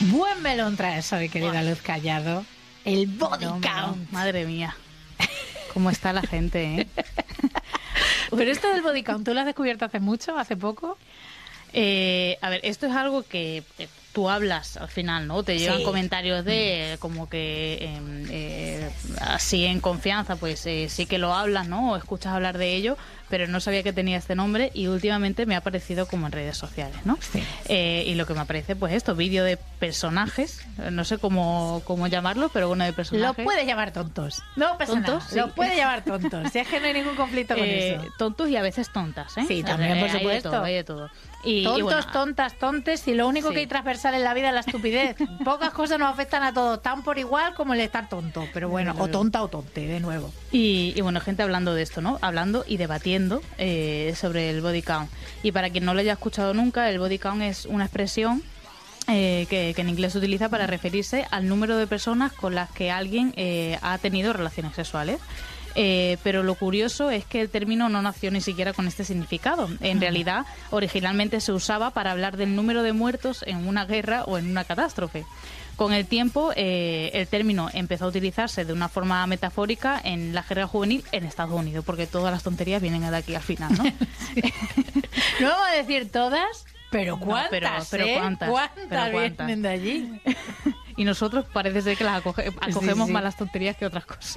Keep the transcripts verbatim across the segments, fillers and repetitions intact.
Buen melón traes hoy, querida Luz Callado. El body No, count. no, madre mía. ¿Cómo está la gente, eh? Pero esto del body count, ¿tú lo has descubierto hace mucho, hace poco? Eh, a ver, esto es algo que eh, tú hablas al final, ¿no? Te llegan Sí. comentarios de como que eh, eh, así en confianza, pues eh, sí que lo hablas, ¿no? O escuchas hablar de ello, pero no sabía que tenía este nombre y últimamente me ha aparecido como en redes sociales, ¿no? Sí. Eh, y lo que me aparece, pues esto, vídeo de personajes, no sé cómo, cómo llamarlo, pero bueno, de Lo personajes. puede llamar tontos. No pasa ¿Tontos? nada. Lo Sí. puede llamar tontos. Si es que no hay ningún conflicto con Eh, eso. tontos y a veces tontas, ¿eh? Sí, O sea, también, por hay de supuesto. todo, hay de todo. Y, y Tontos, bueno, tontas, tontes, y lo único sí. que hay transversal en la vida es la estupidez. Pocas cosas nos afectan a todos, tan por igual como el estar tonto. Pero bueno, o tonta o tonte, de nuevo. Y, y bueno, gente hablando de esto, ¿no? Hablando y debatiendo eh, sobre el body count. Y para quien no lo haya escuchado nunca, el body count es una expresión eh, que, que en inglés se utiliza para referirse al número de personas con las que alguien eh, ha tenido relaciones sexuales. Eh, pero lo curioso es que el término no nació ni siquiera con este significado. En realidad, originalmente se usaba para hablar del número de muertos en una guerra o en una catástrofe. Con el tiempo, eh, el término empezó a utilizarse de una forma metafórica en la jerga juvenil en Estados Unidos, porque todas las tonterías vienen de aquí al final, ¿no? No vamos a decir todas, pero No, cuántas, pero- pero ¿eh? cuántas, ¿Cuántas pero cuántas. vienen de allí? Y nosotros parece ser que las acoge- acogemos Sí, sí. más las tonterías que otras cosas.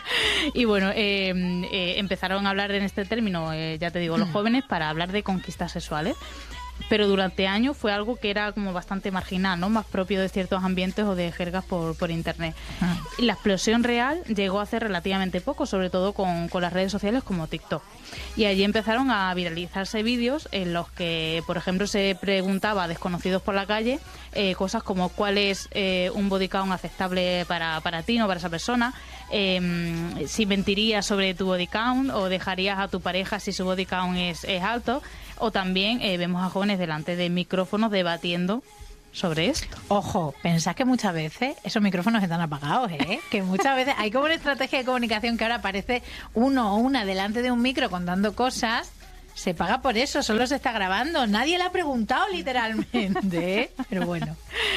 Y bueno, eh, eh, empezaron a hablar en este término, eh, ya te digo, los jóvenes para hablar de conquistas sexuales. Pero durante años fue algo que era como bastante marginal, ¿no? Más propio de ciertos ambientes o de jergas por, por internet. Ah. Y la explosión real llegó hace relativamente poco, sobre todo con, con las redes sociales como TikTok. Y allí empezaron a viralizarse vídeos en los que, por ejemplo, se preguntaba a desconocidos por la calle eh, cosas como cuál es eh, un body count aceptable para, para ti, no para esa persona, eh, si mentirías sobre tu body count o dejarías a tu pareja si su body count es, es alto. O también eh, vemos a jóvenes delante de micrófonos debatiendo sobre esto. Ojo, pensad que muchas veces esos micrófonos están apagados, ¿eh? Que muchas veces hay como una estrategia de comunicación que ahora aparece uno o una delante de un micro contando cosas. Se paga por eso, solo se está grabando. Nadie le ha preguntado literalmente, ¿eh? Pero bueno.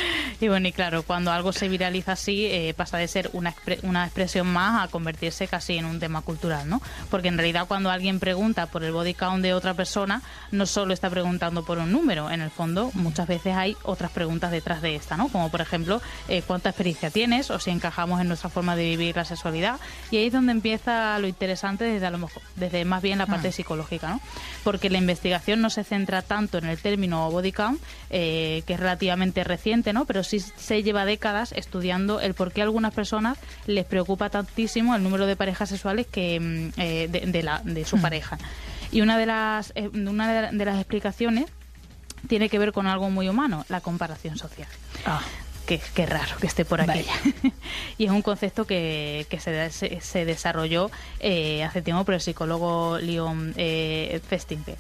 Y bueno, y claro, cuando algo se viraliza así, eh, pasa de ser una, expre- una expresión más a convertirse casi en un tema cultural, ¿no? Porque en realidad cuando alguien pregunta por el body count de otra persona, no solo está preguntando por un número, en el fondo muchas veces hay otras preguntas detrás de esta, ¿no? Como por ejemplo, eh, ¿cuánta experiencia tienes? O si encajamos en nuestra forma de vivir la sexualidad. Y ahí es donde empieza lo interesante desde, a lo mejor, desde más bien la parte Ah. psicológica, ¿no? Porque la investigación no se centra tanto en el término body count, eh, que es relativamente reciente, ¿no? Pero sí se lleva décadas estudiando el por qué a algunas personas les preocupa tantísimo el número de parejas sexuales que mm, eh, de, de la, de su Mm. pareja. Y una de las eh, una de la- de las explicaciones tiene que ver con algo muy humano, la comparación social. Ah. Qué, qué raro que esté por aquí. Vaya. Y es un concepto que, que se, se, se desarrolló eh, hace tiempo por el psicólogo Leon eh, Festinger.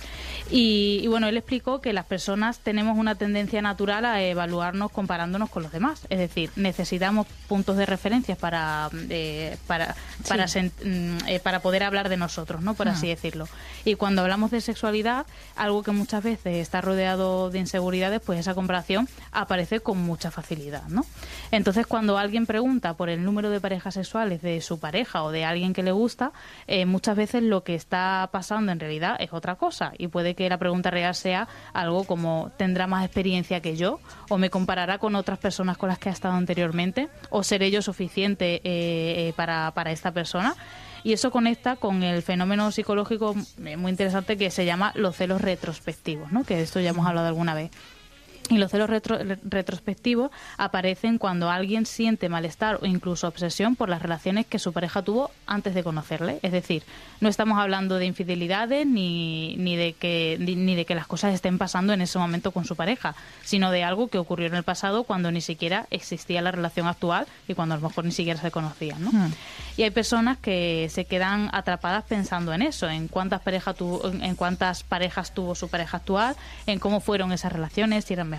Y, y bueno, él explicó que las personas tenemos una tendencia natural a evaluarnos comparándonos con los demás. Es decir, necesitamos puntos de referencia para, eh, para, para, Sí. sen- mm, eh, para poder hablar de nosotros, ¿no? Por Ah. así decirlo. Y cuando hablamos de sexualidad, algo que muchas veces está rodeado de inseguridades, pues esa comparación aparece con mucha facilidad, ¿no? Entonces, cuando alguien pregunta por el número de parejas sexuales de su pareja o de alguien que le gusta, eh, muchas veces lo que está pasando en realidad es otra cosa y puede que la pregunta real sea algo como ¿tendrá más experiencia que yo? ¿O me comparará con otras personas con las que ha estado anteriormente? ¿O seré yo suficiente eh, eh, para, para esta persona? Y eso conecta con el fenómeno psicológico eh, muy interesante que se llama los celos retrospectivos, ¿no? Que de esto ya hemos hablado alguna vez. Y los celos retro- retrospectivos aparecen cuando alguien siente malestar o incluso obsesión por las relaciones que su pareja tuvo antes de conocerle. Es decir, no estamos hablando de infidelidades ni, ni, de que, ni, ni de que las cosas estén pasando en ese momento con su pareja, sino de algo que ocurrió en el pasado cuando ni siquiera existía la relación actual y cuando a lo mejor ni siquiera se conocían, ¿no? Hmm. Y hay personas que se quedan atrapadas pensando en eso, en cuántas parejas tuvo, en cuántas parejas tuvo su pareja actual, en cómo fueron esas relaciones, si eran mejores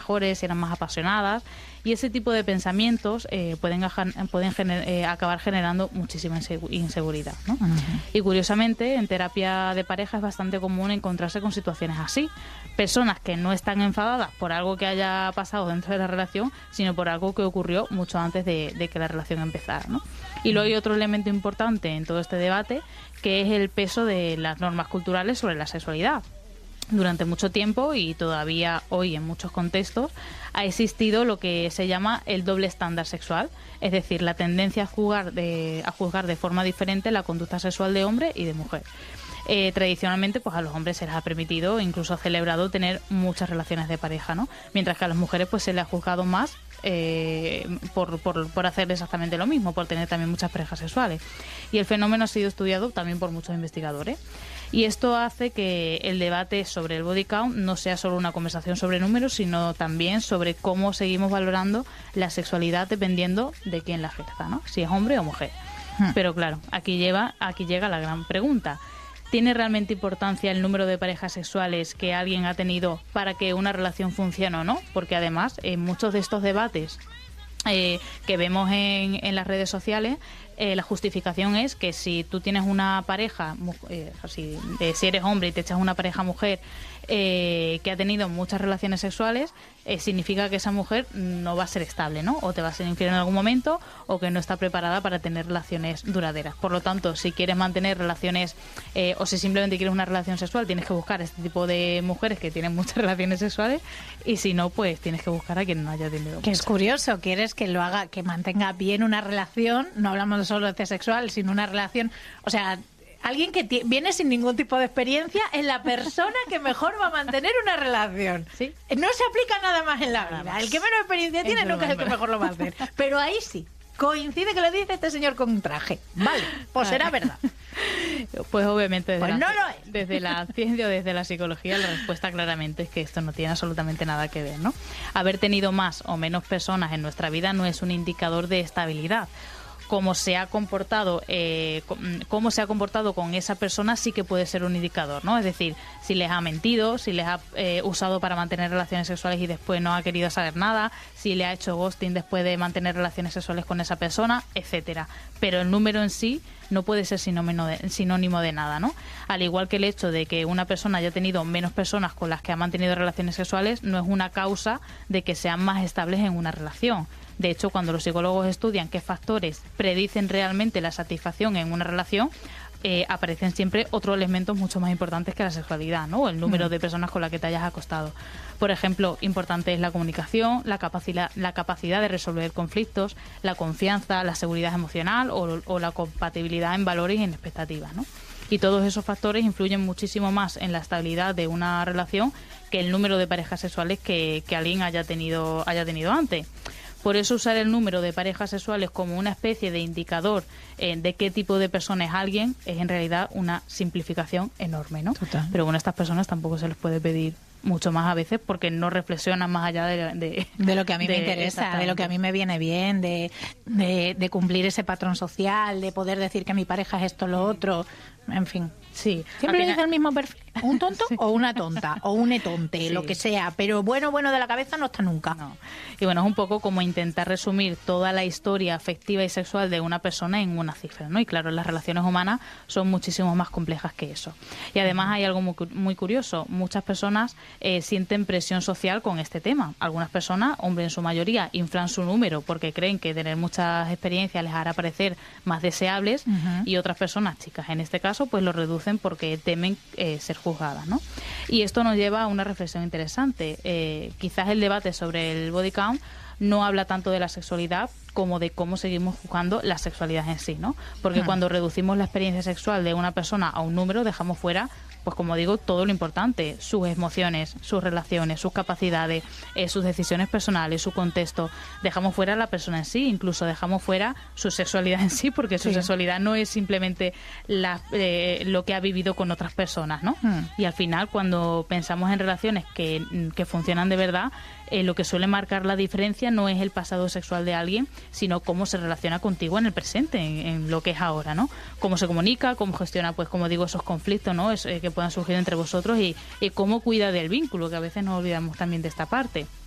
mejores, si eran más apasionadas, y ese tipo de pensamientos eh, pueden, pueden gener, eh, acabar generando muchísima inseguridad, ¿no? Uh-huh. Y curiosamente, en terapia de pareja es bastante común encontrarse con situaciones así. Personas que no están enfadadas por algo que haya pasado dentro de la relación, sino por algo que ocurrió mucho antes de, de que la relación empezara, ¿no? Y luego hay otro elemento importante en todo este debate, que es el peso de las normas culturales sobre la sexualidad. Durante mucho tiempo, y todavía hoy en muchos contextos, ha existido lo que se llama el doble estándar sexual, es decir, la tendencia a juzgar de, a juzgar de forma diferente la conducta sexual de hombre y de mujer. Eh, tradicionalmente, pues a los hombres se les ha permitido, incluso celebrado, tener muchas relaciones de pareja, ¿no? Mientras que a las mujeres pues se les ha juzgado más eh, por, por, por hacer exactamente lo mismo, por tener también muchas parejas sexuales. Y el fenómeno ha sido estudiado también por muchos investigadores. Y esto hace que el debate sobre el body count no sea solo una conversación sobre números, sino también sobre cómo seguimos valorando la sexualidad dependiendo de quién la ejerza, ¿no? Si es hombre o mujer. Hmm. Pero claro, aquí, lleva, aquí llega la gran pregunta. ¿Tiene realmente importancia el número de parejas sexuales que alguien ha tenido para que una relación funcione o no? Porque además, en muchos de estos debates eh, que vemos en, en las redes sociales, eh, la justificación es que si tú tienes una pareja, eh, si, eh, si eres hombre y te echas una pareja mujer eh, que ha tenido muchas relaciones sexuales, eh, significa que esa mujer no va a ser estable, ¿no? O te va a ser infiel en algún momento, o que no está preparada para tener relaciones duraderas. Por lo tanto, si quieres mantener relaciones eh, o si simplemente quieres una relación sexual, tienes que buscar este tipo de mujeres que tienen muchas relaciones sexuales, y si no, pues tienes que buscar a quien no haya tenido. Que es curioso, quieres que lo haga, que mantenga bien una relación, no hablamos solo de sexual, sino una relación, o sea, alguien que t- viene sin ningún tipo de experiencia es la persona que mejor va a mantener una relación. ¿Sí? No se aplica nada más en la vida. El que menos experiencia tiene nunca es el que mejor lo va a hacer. Pero ahí sí, coincide que lo dice este señor con un traje. Vale, pues será verdad. Pues obviamente desde, pues la, no lo es. desde la ciencia o desde la psicología la respuesta claramente es que esto no tiene absolutamente nada que ver, ¿no? Haber tenido más o menos personas en nuestra vida no es un indicador de estabilidad. Cómo se ha comportado eh, cómo se ha comportado con esa persona sí que puede ser un indicador, ¿no? Es decir, si les ha mentido, si les ha eh, usado para mantener relaciones sexuales y después no ha querido saber nada, si le ha hecho ghosting después de mantener relaciones sexuales con esa persona, etcétera. Pero el número en sí no puede ser sinónimo de, sinónimo de nada, ¿no? Al igual que el hecho de que una persona haya tenido menos personas con las que ha mantenido relaciones sexuales no es una causa de que sean más estables en una relación. De hecho, cuando los psicólogos estudian qué factores predicen realmente la satisfacción en una relación, eh, aparecen siempre otros elementos mucho más importantes que la sexualidad, ¿no? El número mm. de personas con las que te hayas acostado. Por ejemplo, importante es la comunicación, la capacidad, la capacidad de resolver conflictos, la confianza, la seguridad emocional o, o la compatibilidad en valores y en expectativas, ¿no? Y todos esos factores influyen muchísimo más en la estabilidad de una relación que el número de parejas sexuales que, que alguien haya tenido, haya tenido antes. Por eso usar el número de parejas sexuales como una especie de indicador eh, de qué tipo de persona es alguien es en realidad una simplificación enorme, ¿no? Total. Pero bueno, a estas personas tampoco se les puede pedir mucho más a veces porque no reflexionan más allá de... De, de lo que a mí de, me interesa, de lo que a mí me viene bien, de, de, de cumplir ese patrón social, de poder decir que mi pareja es esto, lo otro, en fin. Sí. Siempre final... dice el mismo perfil. Un tonto sí. o una tonta, o un etonte, sí. lo que sea. Pero bueno, bueno de la cabeza no está nunca. No. Y bueno, es un poco como intentar resumir toda la historia afectiva y sexual de una persona en una cifra, ¿no? Y claro, las relaciones humanas son muchísimo más complejas que eso. Y además hay algo muy, muy curioso. Muchas personas eh, sienten presión social con este tema. Algunas personas, hombres en su mayoría, inflan su número porque creen que tener muchas experiencias les hará parecer más deseables, uh-huh. y otras personas, chicas en este caso, pues lo reducen porque temen eh, ser juzgadas, ¿no? Y esto nos lleva a una reflexión interesante. Eh, quizás el debate sobre el body count no habla tanto de la sexualidad como de cómo seguimos juzgando la sexualidad en sí, ¿no? Porque hmm. cuando reducimos la experiencia sexual de una persona a un número, dejamos fuera, pues como digo, todo lo importante, sus emociones, sus relaciones, sus capacidades, eh, sus decisiones personales, su contexto. Dejamos fuera a la persona en sí, incluso dejamos fuera su sexualidad en sí, porque su sí. sexualidad no es simplemente la, eh, lo que ha vivido con otras personas, ¿no? Hmm. Y al final, cuando pensamos en relaciones que, que funcionan de verdad, eh, lo que suele marcar la diferencia no es el pasado sexual de alguien, sino cómo se relaciona contigo en el presente, en, en lo que es ahora, ¿no? Cómo se comunica, cómo gestiona, pues como digo, esos conflictos, ¿no? Es, eh, que puedan surgir entre vosotros y, y cómo cuida del vínculo, que a veces nos olvidamos también de esta parte.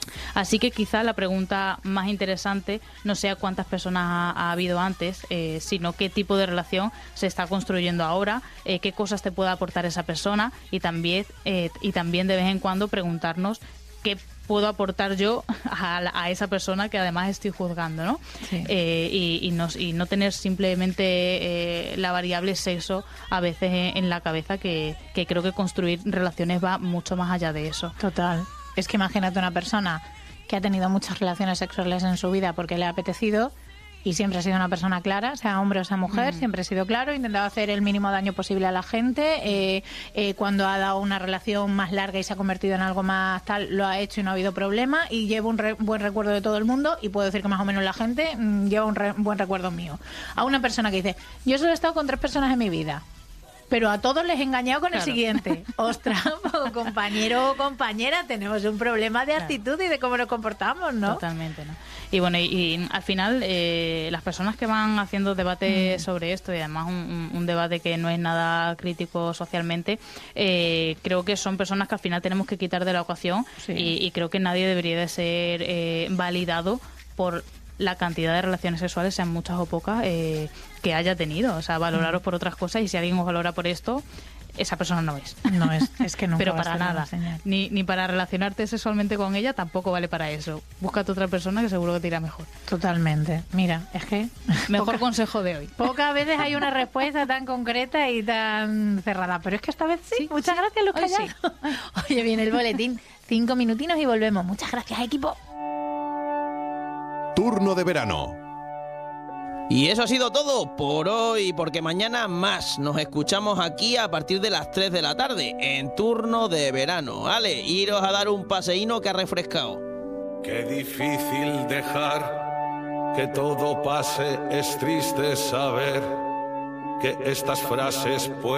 Así que quizá la pregunta más interesante no sea cuántas personas ha, ha habido antes, eh, sino qué tipo de relación se está construyendo ahora, eh, qué cosas te puede aportar esa persona y también, eh, y también de vez en cuando preguntarnos qué puedo aportar yo a, la, a esa persona que además estoy juzgando, ¿no? Sí. Eh, y, y, no, y no tener simplemente eh, la variable sexo a veces en, en la cabeza, que, que creo que construir relaciones va mucho más allá de eso. Total. Es que imagínate una persona que ha tenido muchas relaciones sexuales en su vida porque le ha apetecido y siempre ha sido una persona clara, sea hombre o sea mujer, mm. siempre ha sido claro, ha intentado hacer el mínimo daño posible a la gente, eh, eh, cuando ha dado una relación más larga y se ha convertido en algo más tal, lo ha hecho y no ha habido problema, y llevo un re- buen recuerdo de todo el mundo, y puedo decir que más o menos la gente mmm, lleva un re- buen recuerdo mío. A una persona que dice, yo solo he estado con tres personas en mi vida, pero a todos les he engañado con claro. el siguiente. Ostras, compañero o compañera, tenemos un problema de actitud claro. y de cómo nos comportamos, ¿no? Totalmente, ¿no? Y bueno, y, y al final eh, las personas que van haciendo debate mm. sobre esto, y además un, un debate que no es nada crítico socialmente, eh, creo que son personas que al final tenemos que quitar de la ecuación, sí. y, y creo que nadie debería de ser eh, validado por la cantidad de relaciones sexuales, sean muchas o pocas, eh, que haya tenido. O sea, valoraros por otras cosas, y si alguien os valora por esto, esa persona no es. No es, es que nunca Pero va para a ser nada. Ni, ni para relacionarte sexualmente con ella tampoco vale para eso. Búscate otra persona que seguro que te irá mejor. Totalmente. Mira, es que... Mejor poca, consejo de hoy. Pocas veces hay una respuesta tan concreta y tan cerrada. Pero es que esta vez sí. sí Muchas sí. gracias, Luz Callado. Sí. Oye, viene el boletín. Cinco minutinos y volvemos. Muchas gracias, equipo. Turno de verano. Y eso ha sido todo por hoy, porque mañana más. Nos escuchamos aquí a partir de las tres de la tarde, en Turno de Verano. Vale, iros a dar un paseíno que ha refrescado. Qué difícil dejar que todo pase, es triste saber que estas frases pueden